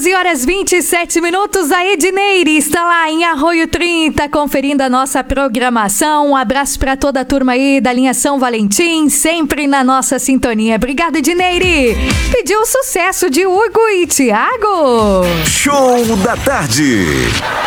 11h27, a Edneire está lá em Arroio 30, conferindo a nossa programação. Um abraço para toda a turma aí da linha São Valentim, sempre na nossa sintonia. Obrigada, Edneire. Pediu o sucesso de Hugo e Thiago. Show da tarde.